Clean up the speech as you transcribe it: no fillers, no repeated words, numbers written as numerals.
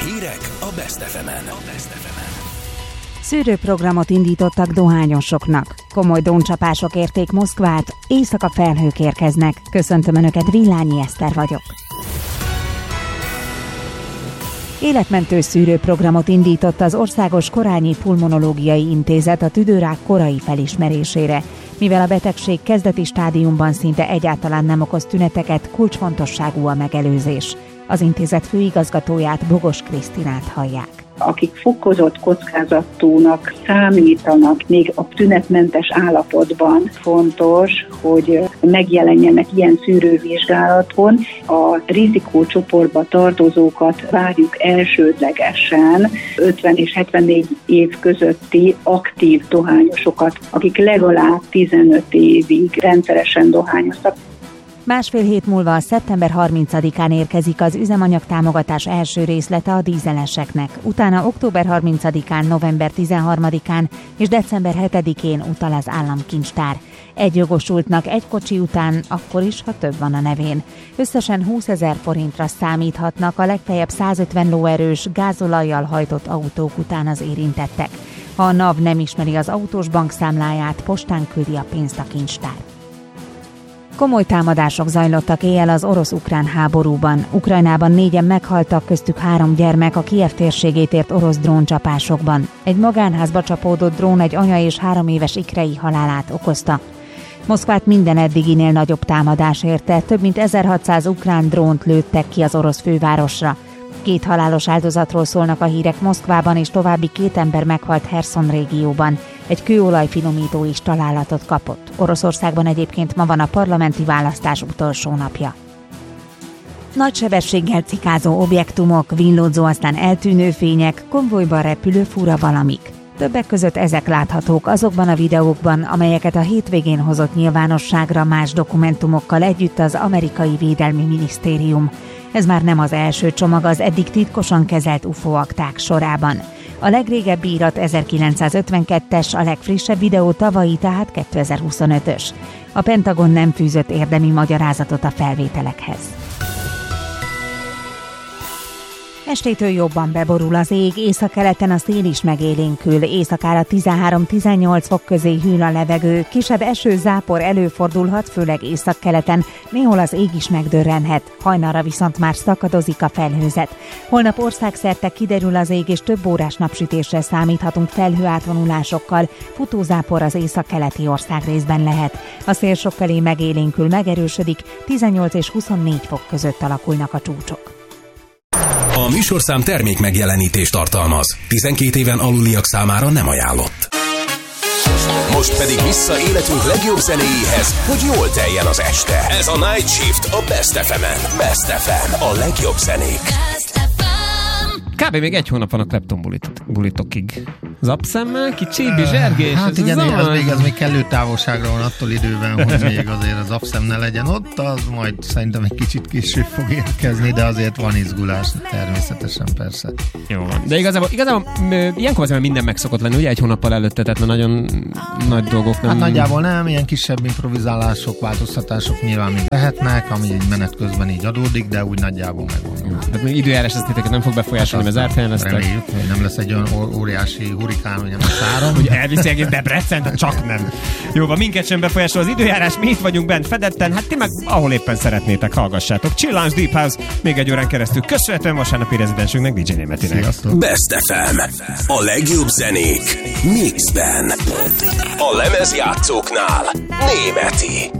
Hírek a Best FM-en. Szűrőprogramot indítottak dohányosoknak. Komoly dróncsapások érték Moszkvát, éjszaka felhők érkeznek. Köszöntöm Önöket, Villányi Eszter vagyok. Életmentő szűrőprogramot indított az Országos Korányi Pulmonológiai Intézet a tüdőrák korai felismerésére. Mivel a betegség kezdeti stádiumban szinte egyáltalán nem okoz tüneteket, kulcsfontosságú a megelőzés. Az intézet főigazgatóját, Bogos Krisztinát hallják. Akik fokozott kockázatúnak számítanak még a tünetmentes állapotban, fontos, hogy megjelenjenek ilyen szűrővizsgálaton. A rizikócsoportba tartozókat várjuk elsődlegesen 50 és 74 év közötti aktív dohányosokat, akik legalább 15 évig rendszeresen dohányoztak. Másfél hét múlva, szeptember 30-án érkezik az üzemanyagtámogatás első részlete a dízeleseknek. Utána október 30-án, november 13-án és december 7-én utal az államkincstár. Egy jogosultnak egy kocsi után, akkor is, ha több van a nevén. Összesen 20 000 forintra számíthatnak a legfeljebb 150 lóerős gázolajjal hajtott autók után az érintettek. Ha a NAV nem ismeri az autós bankszámláját, postán küldi a pénzt a kincstár. Komoly támadások zajlottak éjjel az orosz-ukrán háborúban. Ukrajnában 4-en meghaltak, köztük 3 gyermek a Kijev térségét ért orosz dróncsapásokban. Egy magánházba csapódott drón egy anya és 3 éves ikrei halálát okozta. Moszkvát minden eddiginél nagyobb támadás érte, több mint 1600 ukrán drónt lőttek ki az orosz fővárosra. 2 halálos áldozatról szólnak a hírek Moszkvában, és további 2 ember meghalt Herszon régióban. Egy kőolajfinomító is találatot kapott. Oroszországban egyébként ma van a parlamenti választás utolsó napja. Nagy sebességgel cikázó objektumok, villódzó, aztán eltűnő fények, konvojban repülő fura valamik. Többek között ezek láthatók azokban a videókban, amelyeket a hétvégén hozott nyilvánosságra más dokumentumokkal együtt az amerikai Védelmi Minisztérium. Ez már nem az első csomag az eddig titkosan kezelt UFO-akták sorában. A legrégebbi írat 1952-es, a legfrissebb videó tavalyi, tehát 2025-ös. A Pentagon nem fűzött érdemi magyarázatot a felvételekhez. Estétől jobban beborul az ég, északkeleten a szél is megélénkül, éjszakára 13-18 fok közé hűl a levegő, kisebb eső-zápor előfordulhat, főleg északkeleten, néhol az ég is megdörrenhet, hajnalra viszont már szakadozik a felhőzet. Holnap országszerte kiderül az ég, és több órás napsütésre számíthatunk felhőátvonulásokkal, futózápor az északkeleti országrészben lehet. A szél sokfelé megélénkül, megerősödik, 18 és 24 fok között alakulnak a csúcsok. A műsorszám termék megjelenítést tartalmaz. 12 éven aluliak számára nem ajánlott. Most pedig vissza életünk legjobb zenéjéhez, hogy jól teljen az este. Ez a Night Shift a Best FM-en. Best FM, a legjobb zenék. Kb. Még 1 hónap van a Clapton bulitokig. Zapszemmel, kicsi bizsergés. Hát igen, ez még kellő távolságra van attól időben, hogy még azért az Zapszem ne legyen ott, az majd szerintem egy kicsit később fog érkezni, de azért van izgulás, természetesen persze. Jó van. De igazából ilyenkor azért minden meg szokott lenni, ugye 1 hónappal előtte, tehát nagyon nagy dolgok nem... Hát nagyjából nem, ilyen kisebb improvizálások, változtatások nyilván még lehetnek, ami egy menet közben így adódik, de úgy nagyjából megvan. Tehát még időjárás ezt titeket nem fog befolyásolni, mert zárt helyen lesztek. Reméljük, hogy nem lesz egy olyan óriási hurikán, hogy nem lesz áram. Ugye elviszi egész Debrecen, de csak nem. Jó, van, minket sem befolyásol az időjárás, mi itt vagyunk bent fedetten, hát ti meg ahol éppen szeretnétek, hallgassátok. Chillance Deep House még 1 órán keresztül. Köszönhetően vasárnapi rezidensünknek, DJ Németinek. Best FM, a legjobb zenék mixben. A lemezjátszóknál Németi.